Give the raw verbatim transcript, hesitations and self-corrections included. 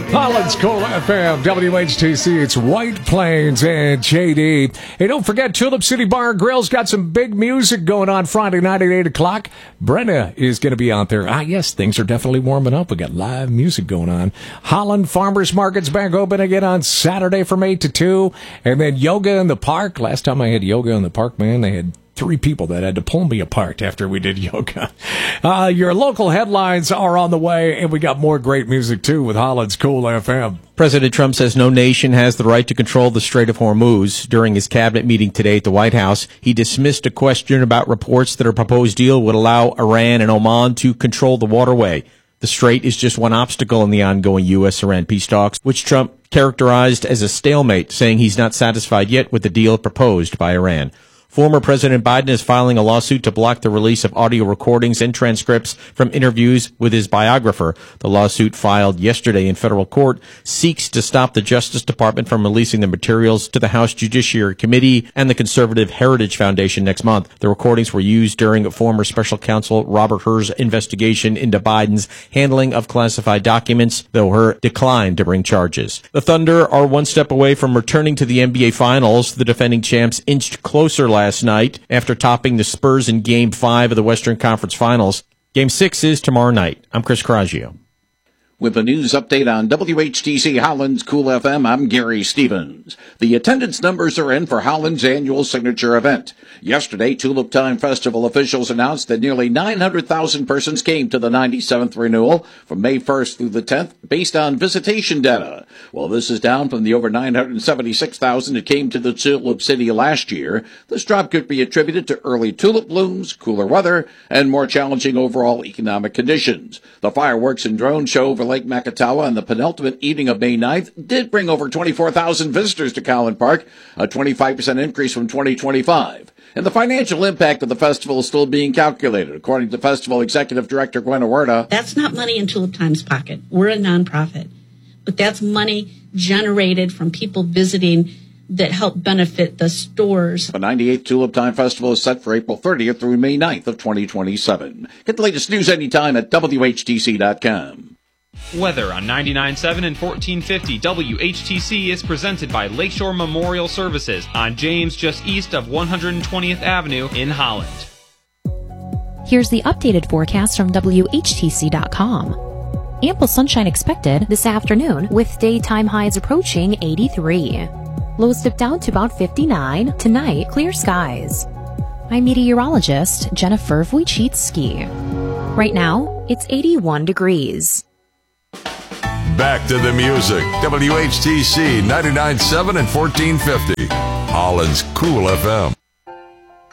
Holland's Cool F M, W H T C, it's White Plains and J D. Hey, don't forget, Tulip City Bar and Grill's got some big music going on Friday night at eight o'clock. Brenna is going to be out there. Ah, yes, things are definitely warming up. We got live music going on. Holland Farmers Market's back open again on Saturday from eight to two. And then yoga in the park. Last time I had yoga in the park, man, they had three people that had to pull me apart after we did yoga. Uh, your local headlines are on the way, and we got more great music, too, with Holland's Cool F M. President Trump says no nation has the right to control the Strait of Hormuz. During his cabinet meeting today at the White House, he dismissed a question about reports that a proposed deal would allow Iran and Oman to control the waterway. The strait is just one obstacle in the ongoing U S Iran peace talks, which Trump characterized as a stalemate, saying he's not satisfied yet with the deal proposed by Iran. Former President Biden is filing a lawsuit to block the release of audio recordings and transcripts from interviews with his biographer. The lawsuit, filed yesterday in federal court, seeks to stop the Justice Department from releasing the materials to the House Judiciary Committee and the Conservative Heritage Foundation next month. The recordings were used during former Special Counsel Robert Hur's investigation into Biden's handling of classified documents, though Hur declined to bring charges. The Thunder are one step away from returning to the N B A Finals. The defending champs inched closer last Last night after topping the Spurs in Game five of the Western Conference Finals. Game six is tomorrow night. I'm Chris Coraggio. With a news update on W H T C Holland's Cool F M, I'm Gary Stevens. The attendance numbers are in for Holland's annual signature event. Yesterday, Tulip Time Festival officials announced that nearly nine hundred thousand persons came to the ninety-seventh renewal from May first through the tenth based on visitation data. Well, this is down from the over nine hundred seventy-six thousand that came to the Tulip City last year. This drop could be attributed to early tulip blooms, cooler weather, and more challenging overall economic conditions. The fireworks and drone show over Lake Makatawa on the penultimate evening of May ninth did bring over twenty-four thousand visitors to Collin Park, a twenty-five percent increase from twenty twenty-five. And the financial impact of the festival is still being calculated, according to Festival Executive Director Gwen Huerta. That's not money in Tulip Time's pocket. We're a nonprofit. But that's money generated from people visiting that help benefit the stores. The ninety-eighth Tulip Time Festival is set for April thirtieth through May ninth of twenty twenty-seven. Get the latest news anytime at W H T C dot com. Weather on ninety-nine point seven and fourteen fifty W H T C is presented by Lakeshore Memorial Services on James, just east of one hundred twentieth Avenue in Holland. Here's the updated forecast from W H T C dot com. Ample sunshine expected this afternoon with daytime highs approaching eighty-three. Lows dip down to about fifty-nine. Tonight, clear skies. I'm meteorologist Jennifer Wojcicki. Right now, it's eighty-one degrees. Back to the music. W H T C ninety-nine point seven and fourteen fifty. Holland's Cool F M.